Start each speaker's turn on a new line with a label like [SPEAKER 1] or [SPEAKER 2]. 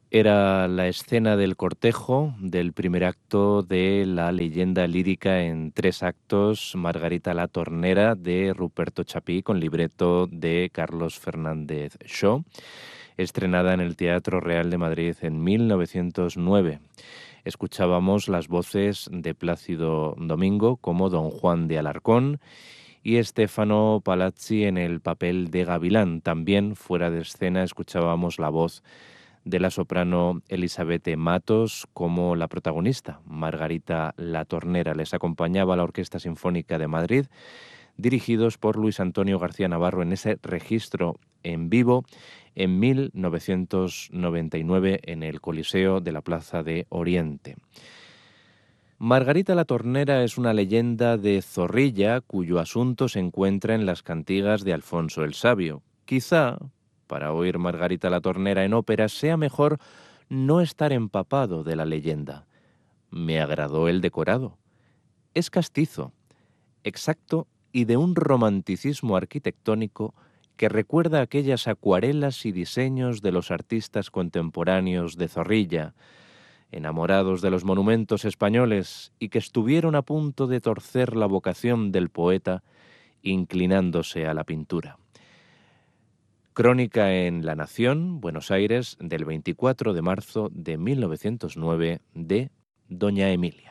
[SPEAKER 1] Era la escena del cortejo del primer acto de la leyenda lírica en 3 actos, Margarita la Tornera, de Ruperto Chapí, con libreto de Carlos Fernández Shaw, estrenada en el Teatro Real de Madrid en 1909. Escuchábamos las voces de Plácido Domingo como Don Juan de Alarcón y Stefano Palazzi en el papel de Gavilán. También fuera de escena escuchábamos la voz de la soprano Elizabeth Matos como la protagonista, Margarita la Tornera. Les acompañaba la Orquesta Sinfónica de Madrid, dirigidos por Luis Antonio García Navarro en ese registro en vivo en 1999 en el Coliseo de la Plaza de Oriente. Margarita la Tornera es una leyenda de Zorrilla cuyo asunto se encuentra en las cantigas de Alfonso el Sabio. Quizá, para oír Margarita la Tornera en ópera, sea mejor no estar empapado de la leyenda. Me agradó el decorado. Es castizo, exacto y de un romanticismo arquitectónico que recuerda aquellas acuarelas y diseños de los artistas contemporáneos de Zorrilla, enamorados de los monumentos españoles y que estuvieron a punto de torcer la vocación del poeta inclinándose a la pintura. Crónica en La Nación, Buenos Aires, del 24 de marzo de 1909, de Doña Emilia.